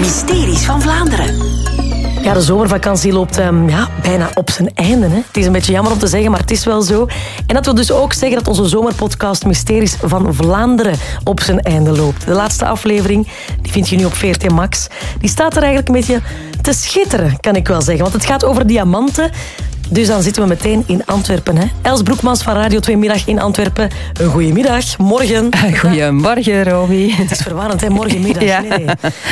Mysteries van Vlaanderen. Ja, de zomervakantie loopt bijna op zijn einde. Hè. Het is een beetje jammer om te zeggen, maar het is wel zo. En dat wil dus ook zeggen dat onze zomerpodcast Mysteries van Vlaanderen op zijn einde loopt. De laatste aflevering, die vind je nu op VRT Max. Die staat er eigenlijk een beetje te schitteren, kan ik wel zeggen. Want het gaat over diamanten. Dus dan zitten we meteen in Antwerpen. Hè. Els Broekmans van Radio 2 Middag in Antwerpen. Een goeiemiddag, morgen. Goedemorgen, Romy. Het is verwarrend, hè? Morgenmiddag. Ja. Nee.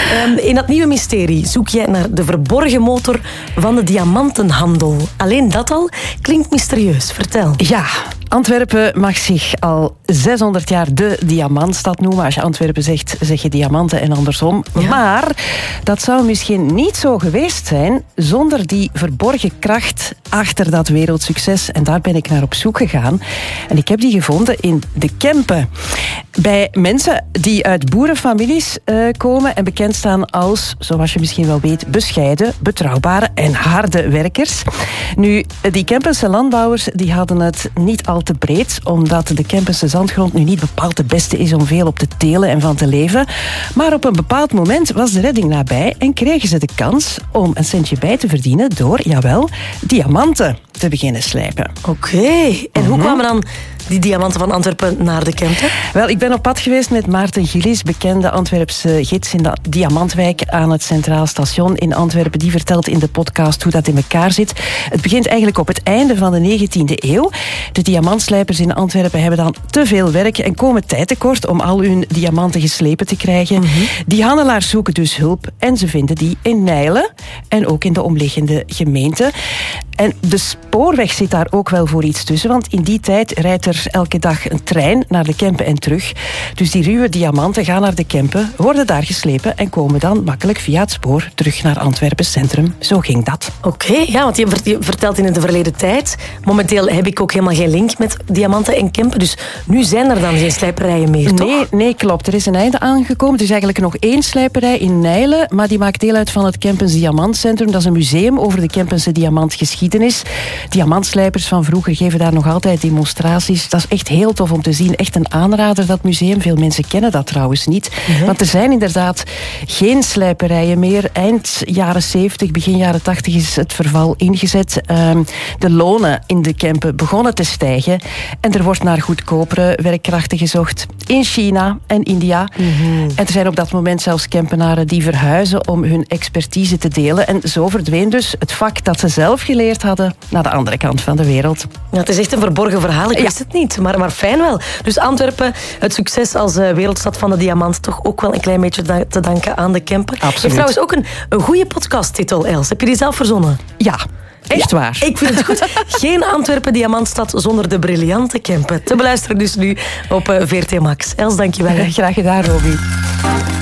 In dat nieuwe mysterie zoek jij naar de verborgen motor van de diamantenhandel. Alleen dat al klinkt mysterieus. Vertel. Ja, Antwerpen mag zich al 600 jaar de diamantstad noemen. Als je Antwerpen zegt, zeg je diamanten en andersom. Ja. Maar dat zou misschien niet zo geweest zijn zonder die verborgen kracht achter dat wereldsucces. En daar ben ik naar op zoek gegaan. En ik heb die gevonden in de Kempen. Bij mensen die uit boerenfamilies komen en bekend staan als, zoals je misschien wel weet, bescheiden, betrouwbare en harde werkers. Nu, die Kempense landbouwers die hadden het niet al te breed, omdat de Kempense zandgrond nu niet bepaald de beste is om veel op te telen en van te leven. Maar op een bepaald moment was de redding nabij en kregen ze de kans om een centje bij te verdienen door, jawel, diamanten te beginnen slijpen. Oké. En hoe kwamen dan die diamanten van Antwerpen naar de Kempen? Wel, ik ben op pad geweest met Maarten Gillis, bekende Antwerpse gids in de Diamantwijk aan het Centraal Station in Antwerpen. Die vertelt in de podcast hoe dat in elkaar zit. Het begint eigenlijk op het einde van de 19e eeuw. De diamantslijpers in Antwerpen hebben dan te veel werk en komen tijd tekort om al hun diamanten geslepen te krijgen. Die handelaars zoeken dus hulp en ze vinden die in Nijlen en ook in de omliggende gemeenten. En de spoorweg zit daar ook wel voor iets tussen, want in die tijd rijdt er elke dag een trein naar de Kempen en terug. Dus die ruwe diamanten gaan naar de Kempen, worden daar geslepen en komen dan makkelijk via het spoor terug naar Antwerpen Centrum. Zo ging dat. Oké, ja, want je vertelt in de verleden tijd. Momenteel heb ik ook helemaal geen link met diamanten en Kempen, dus nu zijn er dan geen slijperijen meer, toch? Nee, klopt. Er is een einde aangekomen. Er is eigenlijk nog 1 slijperij in Nijlen, maar die maakt deel uit van het Kempens Diamantcentrum. Dat is een museum over de Kempense diamantgeschiedenis. Diamantslijpers van vroeger geven daar nog altijd demonstraties. Dat is echt heel tof om te zien. Echt een aanrader, dat museum. Veel mensen kennen dat trouwens niet. Want er zijn inderdaad geen slijperijen meer. Eind jaren 70, begin jaren 80 is het verval ingezet. De lonen in de Kempen begonnen te stijgen. En er wordt naar goedkopere werkkrachten gezocht in China en India. En er zijn op dat moment zelfs Kempenaren die verhuizen om hun expertise te delen. En zo verdween dus het vak dat ze zelf geleerd hadden naar de andere kant van de wereld. Ja, het is echt een verborgen verhaal. Ik wist het niet, maar fijn wel. Dus Antwerpen, het succes als wereldstad van de diamant, toch ook wel een klein beetje te danken aan de Kempen. Absoluut. Heeft trouwens ook een goede podcasttitel, Els. Heb je die zelf verzonnen? Ja. Echt waar. Ik vind het goed. Geen Antwerpen diamantstad zonder de briljante Kempen. Te beluisteren dus nu op VRT Max. Els, dankjewel. Graag gedaan, Roby.